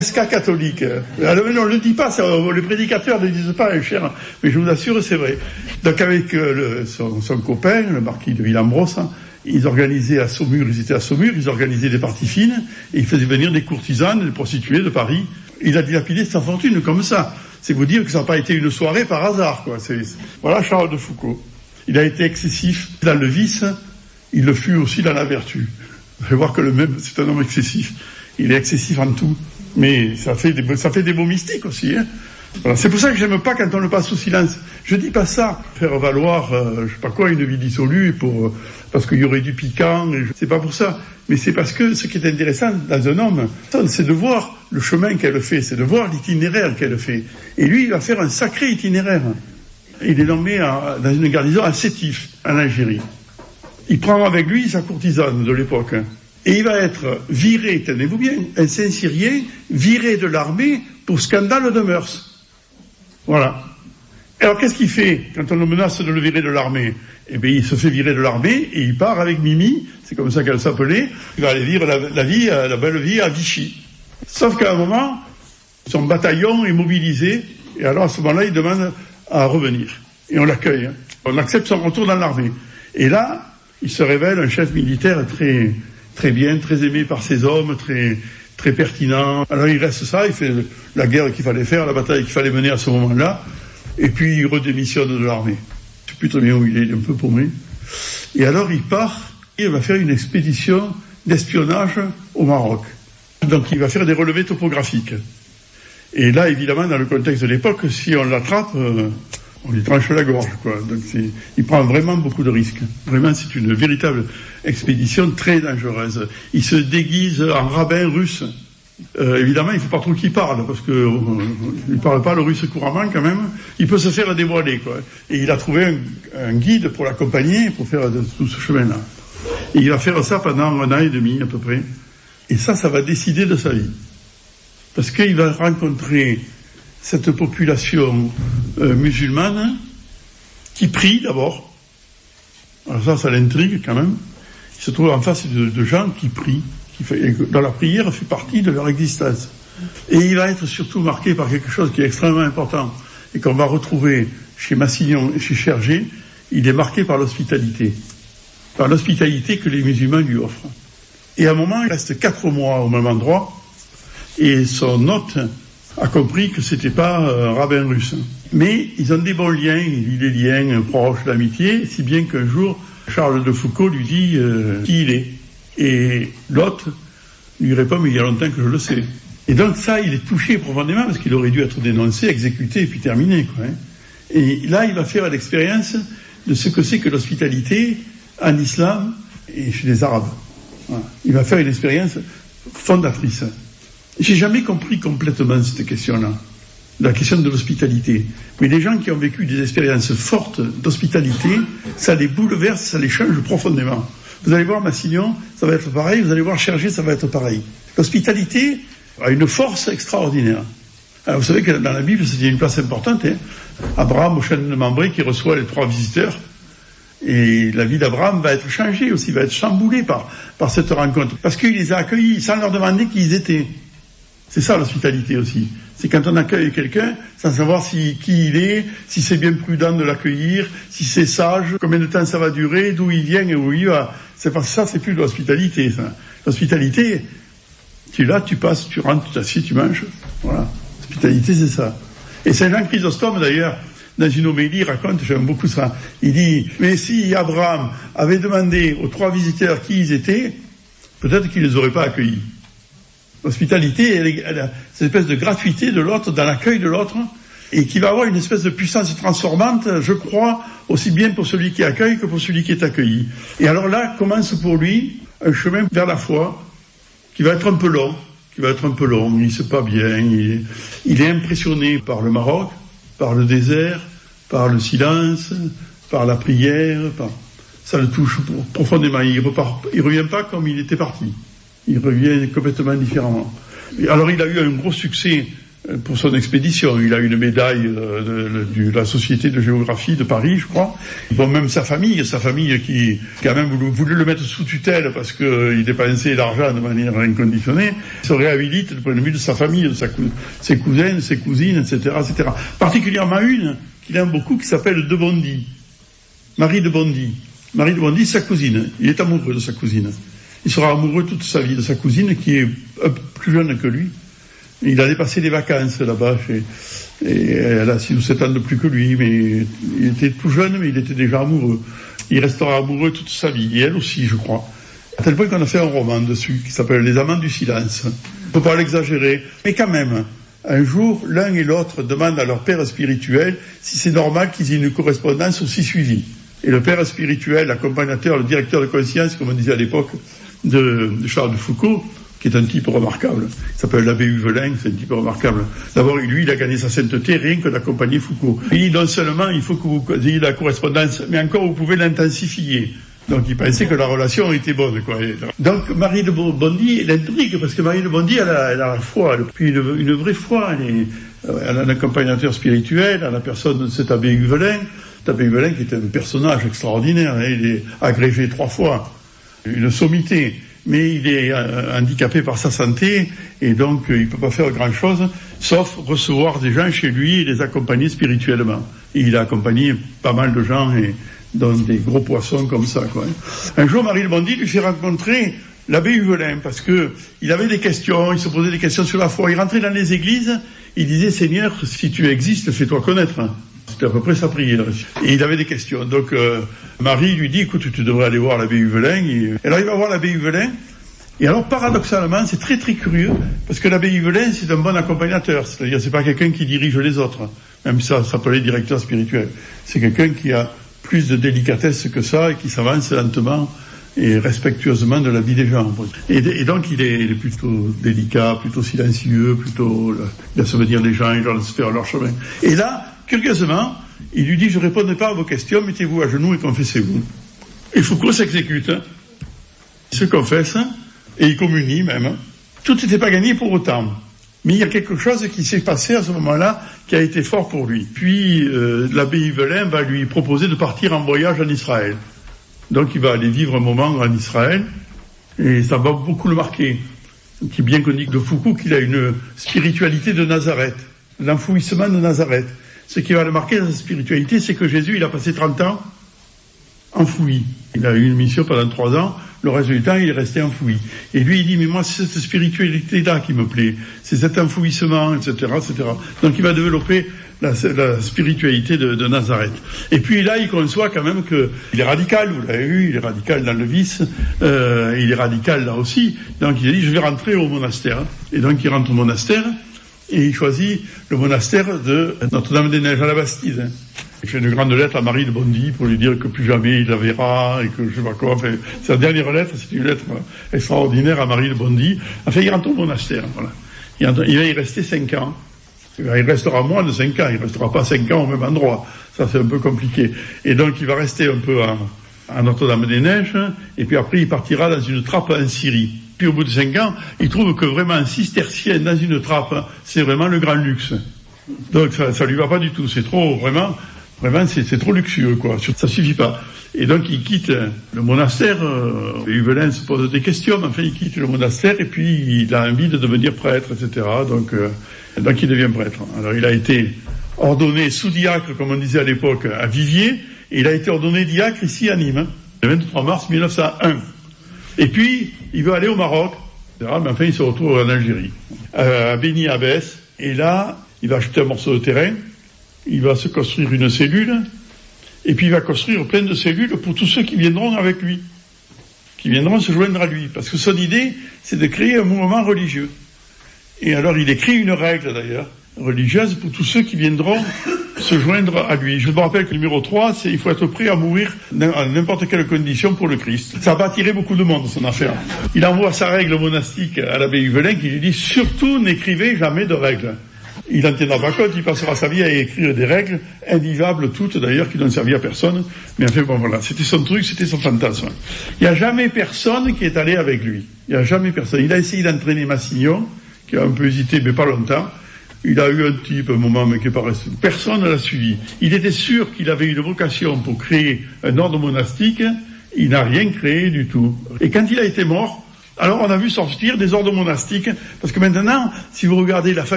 Ska catholique. Alors, on ne le dit pas, les prédicateurs ne le disent pas, cher, mais je vous assure, c'est vrai. Donc avec son copain, le marquis de Villambros, ils organisaient à Saumur, ils organisaient des parties fines, et ils faisaient venir des courtisanes, des prostituées de Paris. Il a dilapidé sa fortune comme ça. C'est vous dire que ça n'a pas été une soirée par hasard, quoi. Voilà Charles de Foucauld. Il a été excessif dans le vice, il le fut aussi dans la vertu. Vous allez voir que le même, c'est un homme excessif. Il est excessif en tout. Mais ça fait des mots mystiques aussi, hein. Voilà. C'est pour ça que j'aime pas quand on le passe sous silence. Je dis pas ça faire valoir, je sais pas quoi, une vie dissolue parce qu'il y aurait du piquant. C'est pas pour ça. Mais c'est parce que ce qui est intéressant dans un homme, c'est de voir le chemin qu'elle fait, c'est de voir l'itinéraire qu'elle fait. Et lui, il va faire un sacré itinéraire. Il est nommé dans une garnison à Sétif, en Algérie. Il prend avec lui sa courtisane de l'époque. Et il va être viré, tenez-vous bien, un Saint-Cyrien, viré de l'armée pour scandale de mœurs. Voilà. Alors qu'est-ce qu'il fait quand on le menace de le virer de l'armée? Eh bien, il se fait virer de l'armée et il part avec Mimi, c'est comme ça qu'elle s'appelait, il va aller vivre la belle vie à Vichy. Sauf qu'à un moment, son bataillon est mobilisé, et alors à ce moment-là, il demande à revenir. Et on l'accueille. Hein. On accepte son retour dans l'armée. Et là, il se révèle un chef militaire très, très bien, très aimé par ses hommes, très, très pertinent. Alors il reste ça, il fait la guerre qu'il fallait faire, la bataille qu'il fallait mener à ce moment-là, et puis il redémissionne de l'armée. Je ne sais plus très bien où il est un peu paumé. Et alors il part, il va faire une expédition d'espionnage au Maroc. Donc il va faire des relevés topographiques. Et là, évidemment, dans le contexte de l'époque, si on l'attrape, on lui tranche la gorge, quoi. Donc il prend vraiment beaucoup de risques. Vraiment, c'est une véritable expédition très dangereuse. Il se déguise en rabbin russe. Évidemment, il ne faut pas trop qu'il parle, parce que il parle pas le russe couramment quand même. Il peut se faire dévoiler, quoi. Et il a trouvé un guide pour l'accompagner, pour faire tout ce chemin-là. Et il va faire ça pendant 1 an et demi à peu près. Et ça va décider de sa vie. Parce qu'il va rencontrer cette population musulmane qui prie d'abord. Alors ça l'intrigue quand même. Il se trouve en face de gens qui prient, dont la prière fait partie de leur existence. Et il va être surtout marqué par quelque chose qui est extrêmement important et qu'on va retrouver chez Massignon et chez Chergé. Il est marqué par l'hospitalité que les musulmans lui offrent. Et à un moment, il reste 4 mois au même endroit, et son hôte a compris que c'était pas un rabbin russe. Mais ils ont des bons liens, il lie des liens proches d'amitié, si bien qu'un jour, Charles de Foucauld lui dit qui il est. Et l'hôte lui répond, mais il y a longtemps que je le sais. Et donc ça, il est touché profondément, parce qu'il aurait dû être dénoncé, exécuté, et puis terminé, quoi, hein. Et là, il va faire l'expérience de ce que c'est que l'hospitalité en islam et chez les Arabes. Voilà. Il va faire une expérience fondatrice. J'ai jamais compris complètement cette question-là, la question de l'hospitalité. Mais les gens qui ont vécu des expériences fortes d'hospitalité, ça les bouleverse, ça les change profondément. Vous allez voir Massignon, ça va être pareil, vous allez voir Chergé, ça va être pareil. L'hospitalité a une force extraordinaire. Alors vous savez que dans la Bible, c'est une place importante, hein. Abraham au chêne de Mambré qui reçoit les 3 visiteurs, et la vie d'Abraham va être changée aussi, va être chamboulée par cette rencontre. Parce qu'il les a accueillis sans leur demander qui ils étaient. C'est ça l'hospitalité aussi. C'est quand on accueille quelqu'un sans savoir qui il est, si c'est bien prudent de l'accueillir, si c'est sage, combien de temps ça va durer, d'où il vient et où il va. C'est pas ça, c'est plus de l'hospitalité, ça. L'hospitalité, tu es là, tu passes, tu rentres, tu t'assieds, tu manges. Voilà. L'hospitalité, c'est ça. Et Saint Jean Chrysostome, d'ailleurs, dans une homélie, raconte, j'aime beaucoup ça. Il dit, mais si Abraham avait demandé aux 3 visiteurs qui ils étaient, peut-être qu'il les aurait pas accueillis. L'hospitalité, elle a cette espèce de gratuité de l'autre, dans l'accueil de l'autre, et qui va avoir une espèce de puissance transformante, je crois, aussi bien pour celui qui accueille que pour celui qui est accueilli. Et alors là, commence pour lui un chemin vers la foi, qui va être un peu long, il ne sait pas bien, il est impressionné par le Maroc, par le désert, par le silence, par la prière, ça le touche profondément, il revient pas comme il était parti. Il revient complètement différemment. Alors il a eu un gros succès pour son expédition. Il a une médaille de la Société de géographie de Paris, je crois. Bon, même sa famille qui quand même voulu le mettre sous tutelle parce qu'il dépensait l'argent de manière inconditionnée, se réhabilite du point de vue de sa famille, de ses cousins, ses cousines, etc., etc. Particulièrement une qu'il aime beaucoup, qui s'appelle de Bondy. Marie de Bondy. Marie de Bondy, sa cousine. Il est amoureux de sa cousine. Il sera amoureux toute sa vie de sa cousine, qui est un peu plus jeune que lui. Il allait passer des vacances là-bas, et elle a 6 ou 7 ans de plus que lui, mais il était tout jeune, mais il était déjà amoureux. Il restera amoureux toute sa vie, et elle aussi, je crois. À tel point qu'on a fait un roman dessus, qui s'appelle Les Amants du Silence. Il ne faut pas l'exagérer, mais quand même, un jour, l'un et l'autre demandent à leur père spirituel si c'est normal qu'ils aient une correspondance aussi suivie. Et le père spirituel, l'accompagnateur, le directeur de conscience, comme on disait à l'époque, de Charles de Foucault, qui est un type remarquable. Il s'appelle l'abbé Huvelin, c'est un type remarquable. D'abord, lui, il a gagné sa sainteté rien que d'accompagner Foucault. Il dit non seulement il faut que vous ayez la correspondance, mais encore vous pouvez l'intensifier. Donc il pensait que la relation était bonne, quoi. Donc Marie de Bondy, elle intrigue, parce que Marie de Bondy, elle a la foi, puis une vraie foi. Elle a un accompagnateur spirituel, à la personne de cet abbé Huvelin. Cet abbé Huvelin qui est un personnage extraordinaire, hein. Il est agrégé 3 fois, une sommité. Mais il est handicapé par sa santé, et donc il peut pas faire grand-chose, sauf recevoir des gens chez lui et les accompagner spirituellement. Et il a accompagné pas mal de gens, et dans des gros poissons comme ça, quoi. Un jour, Marie de Bondy lui fait rencontrer l'abbé Huvelin, parce que il avait des questions, il se posait des questions sur la foi. Il rentrait dans les églises, il disait, Seigneur, si tu existes, fais-toi connaître. C'était à peu près sa prière. Et il avait des questions. Donc, Marie lui dit, écoute, tu devrais aller voir l'abbé Huvelin. Et alors, il va voir l'abbé Huvelin. Et alors, paradoxalement, c'est très très curieux, parce que l'abbé Huvelin, c'est un bon accompagnateur. C'est-à-dire, c'est pas quelqu'un qui dirige les autres. Même si ça s'appelait directeur spirituel. C'est quelqu'un qui a plus de délicatesse que ça, et qui s'avance lentement et respectueusement de la vie des gens. Et donc, il est plutôt délicat, plutôt silencieux, plutôt, il laisse venir les gens, il leur laisse faire leur chemin. Et là, curieusement, il lui dit, je ne répondrai pas à vos questions, mettez-vous à genoux et confessez-vous. Et Foucault s'exécute. Il se confesse, et il communie même. Tout n'était pas gagné pour autant. Mais il y a quelque chose qui s'est passé à ce moment-là, qui a été fort pour lui. Puis, l'abbé Huvelin va lui proposer de partir en voyage en Israël. Donc, il va aller vivre un moment en Israël, et ça va beaucoup le marquer. Qui bien qu'on dit de Foucault qu'il a une spiritualité de Nazareth, l'enfouissement de Nazareth. Ce qui va le marquer dans sa spiritualité, c'est que Jésus, il a passé 30 ans enfoui. Il a eu une mission pendant 3 ans, le reste du temps, il est resté enfoui. Et lui, il dit, mais moi, c'est cette spiritualité-là qui me plaît, c'est cet enfouissement, etc., etc. Donc, il va développer la spiritualité de Nazareth. Et puis là, il conçoit quand même qu'il est radical, vous l'avez vu, il est radical dans le vice, il est radical là aussi. Donc, il a dit, je vais rentrer au monastère. Et donc, il rentre au monastère, et il choisit le monastère de Notre-Dame-des-Neiges à la Bastide. Il fait une grande lettre à Marie de Bondy pour lui dire que plus jamais il la verra et que je sais pas quoi. Enfin, sa dernière lettre, c'est une lettre extraordinaire à Marie de Bondy. Enfin, il rentre au monastère, voilà. Il va y rester 5 ans. Il restera moins de 5 ans, il restera pas 5 ans au même endroit. Ça, c'est un peu compliqué. Et donc, il va rester un peu à Notre-Dame-des-Neiges, et puis après, il partira dans une trappe en Syrie. Puis au bout de 5 ans, il trouve que vraiment un cistercien dans une trappe, c'est vraiment le grand luxe. Donc ça lui va pas du tout, c'est trop, vraiment c'est trop luxueux, quoi. Ça suffit pas. Et donc il quitte le monastère, Huvelin se pose des questions, mais enfin il quitte le monastère et puis il a envie de devenir prêtre, etc. Donc il devient prêtre. Alors il a été ordonné sous-diacre, comme on disait à l'époque, à Viviers, et il a été ordonné diacre ici à Nîmes, le 23 mars 1901. Et puis, il veut aller au Maroc, etc., mais enfin, il se retrouve en Algérie, à Beni Abbès, et là, il va acheter un morceau de terrain, il va se construire une cellule, et puis il va construire plein de cellules pour tous ceux qui viendront avec lui, qui viendront se joindre à lui, parce que son idée, c'est de créer un mouvement religieux. Et alors, il écrit une règle, d'ailleurs, religieuse pour tous ceux qui viendront se joindre à lui. Je me rappelle que le numéro 3, c'est il faut être prêt à mourir à n'importe quelle condition pour le Christ. Ça va attirer beaucoup de monde, son affaire. Il envoie sa règle monastique à l'abbé Huvelin qui lui dit, surtout n'écrivez jamais de règles. Il n'en tiendra pas compte, il passera sa vie à écrire des règles, invivables toutes d'ailleurs, qui n'ont servi à personne. Mais enfin bon voilà, c'était son truc, c'était son fantasme. Il n'y a jamais personne qui est allé avec lui. Il n'y a jamais personne. Il a essayé d'entraîner Massignon, qui a un peu hésité, mais pas longtemps. Il a eu un type, un moment, mais qui est pas resté. Personne ne l'a suivi. Il était sûr qu'il avait une vocation pour créer un ordre monastique. Il n'a rien créé du tout. Et quand il a été mort, alors on a vu sortir des ordres monastiques. Parce que maintenant, si vous regardez la famille